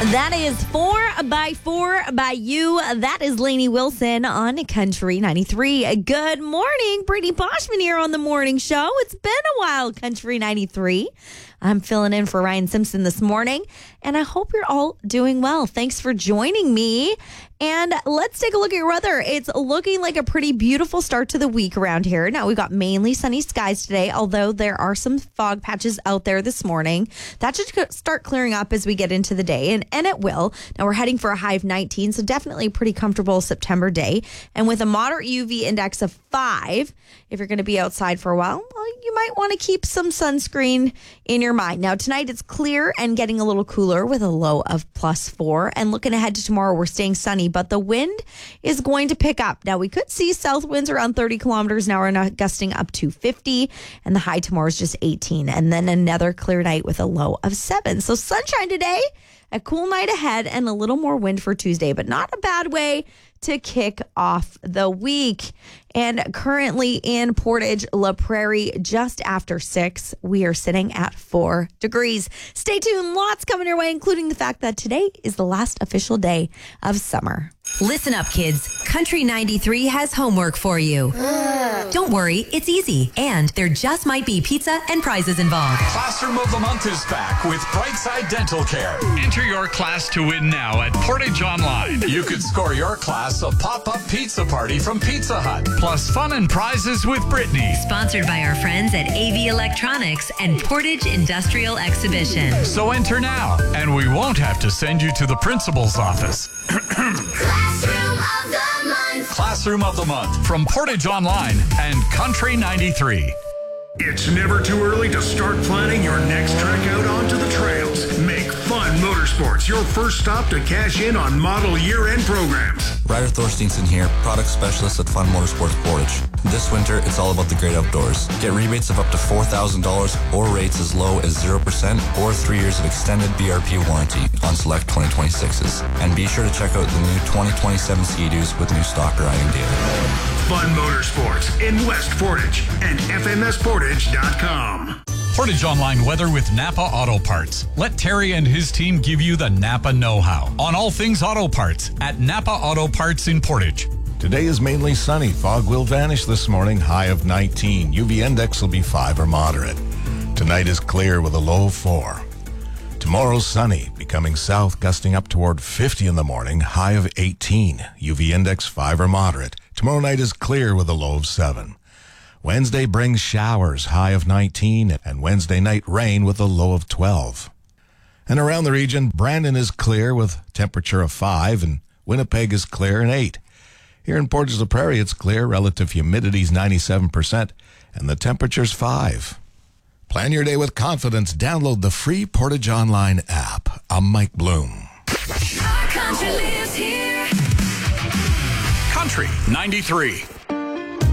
That is 4x4 by you. That is Lainey Wilson on Country 93. Good morning. Brittany Boschman here on the morning show. It's been a while, Country 93. I'm filling in for Ryan Simpson this morning, and I hope you're all doing well. Thanks for joining me. And let's take a look at your weather. It's looking like a pretty beautiful start to the week around here. Now, we've got mainly sunny skies today, although there are some fog patches out there this morning. That should start clearing up as we get into the day, and it will. Now, we're heading for a high of 19, so definitely a pretty comfortable September day. And with a moderate UV index of 5, if you're going to be outside for a while, well, you might want to keep some sunscreen in your mind. Now, tonight it's clear and getting a little cooler with a low of +4. And looking ahead to tomorrow, we're staying sunny, but the wind is going to pick up. Now, we could see south winds around 30 kilometers an hour and gusting up to 50, and the high tomorrow is just 18. And then another clear night with a low of 7. So sunshine today, a cool night ahead, and a little more wind for Tuesday, but not a bad way to kick off the week. And currently in Portage La Prairie, just after 6, we are sitting at 4 degrees. Stay tuned. Lots coming your way, including the fact that today is the last official day of summer. Listen up, kids. Country 93 has homework for you. Don't worry, it's easy. And there just might be pizza and prizes involved. Classroom of the Month is back with Brightside Dental Care. Enter your class to win now at Portage Online. You could score your class a pop-up pizza party from Pizza Hut. Plus fun and prizes with Brittany. Sponsored by our friends at AV Electronics and Portage Industrial Exhibition. So enter now, and we won't have to send you to the principal's office. Classroom of the Month. Classroom of the Month from Portage Online and Country 93. It's never too early to start planning your next trek out onto the trails. Make Fun Motorsports your first stop to cash in on model year-end programs. Ryder Thorsteinson here, product specialist at Fun Motorsports Portage. This winter, it's all about the great outdoors. Get rebates of up to $4,000 or rates as low as 0% or 3 years of extended BRP warranty on select 2026s. And be sure to check out the new 2027 Ski-Doos with new stock arriving daily. Fun Motorsports in West Portage and FMSPortage.com. Portage Online weather with Napa Auto Parts. Let Terry and his team give you the Napa know-how on all things auto parts at Napa Auto Parts in Portage. Today is mainly sunny. Fog will vanish this morning, high of 19. UV index will be 5 or moderate. Tonight is clear with a low of 4. Tomorrow's sunny, becoming south, gusting up toward 50 in the morning, high of 18. UV index 5 or moderate. Tomorrow night is clear with a low of 7. Wednesday brings showers, high of 19, and Wednesday night rain with a low of 12. And around the region, Brandon is clear with temperature of 5, and Winnipeg is clear and 8. Here in Portage La Prairie, it's clear, relative humidity is 97%, and the temperature's 5. Plan your day with confidence. Download the free Portage Online app. I'm Mike Bloom. Our country lives here. Country 93.